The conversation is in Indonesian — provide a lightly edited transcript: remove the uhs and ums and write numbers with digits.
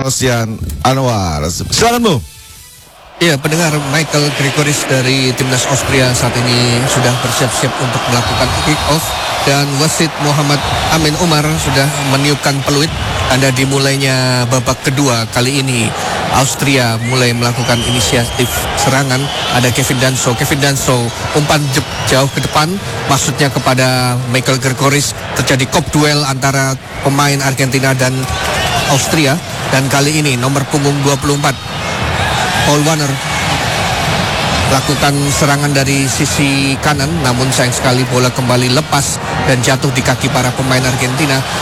Rosyan Anwar. Silakan Bu. Ya, pendengar, Michael Gregoris dari timnas Austria saat ini sudah bersiap-siap untuk melakukan kick off, dan wasit Muhammad Amin Umar sudah meniupkan peluit tanda dimulainya babak kedua. Kali ini Austria mulai melakukan inisiatif serangan. Ada Kevin Danso umpan jauh ke depan, maksudnya kepada Michael Gregoris. Terjadi kop duel antara pemain Argentina dan Austria, dan kali ini nomor punggung 24 Paul Warner lakukan serangan dari sisi kanan, namun sayang sekali bola kembali lepas dan jatuh di kaki para pemain Argentina.